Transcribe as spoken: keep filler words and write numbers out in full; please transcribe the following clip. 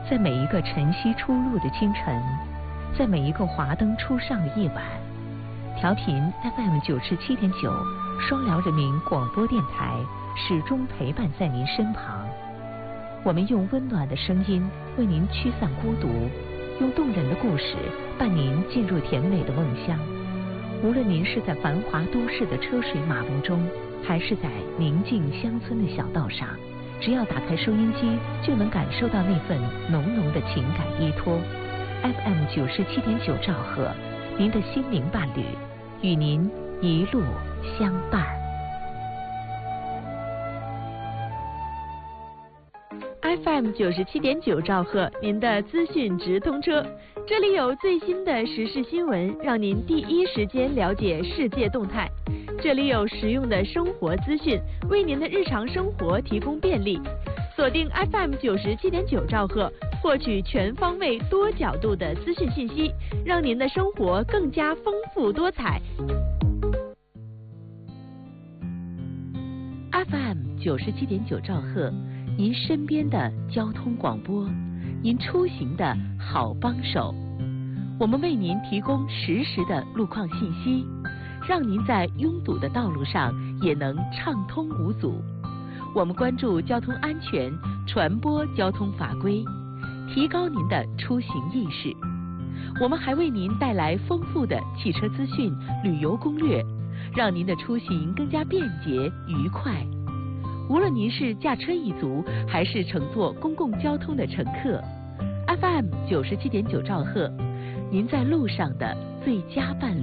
在每一个晨曦初露的清晨，在每一个华灯初上的夜晚，调频 F M 九十七点九，双辽人民广播电台始终陪伴在您身旁。我们用温暖的声音为您驱散孤独，用动人的故事伴您进入甜美的梦乡。无论您是在繁华都市的车水马龙中，还是在宁静乡村的小道上，只要打开收音机，就能感受到那份浓浓的情感依托。F M 九十七点九兆赫，您的心灵伴侣，与您一路相伴。 F M 九十七点九兆赫，您的资讯直通车，这里有最新的时事新闻，让您第一时间了解世界动态。这里有实用的生活资讯，为您的日常生活提供便利。锁定 F M 九十七点九兆赫，获取全方位、多角度的资讯信息，让您的生活更加丰富多彩。 F M 九十七点九兆赫，您身边的交通广播，您出行的好帮手。我们为您提供实时的路况信息，让您在拥堵的道路上也能畅通无阻。我们关注交通安全，传播交通法规，提高您的出行意识。我们还为您带来丰富的汽车资讯、旅游攻略，让您的出行更加便捷愉快。无论您是驾车一族，还是乘坐公共交通的乘客 ，F M 九十七点九兆赫，您在路上的最佳伴侣。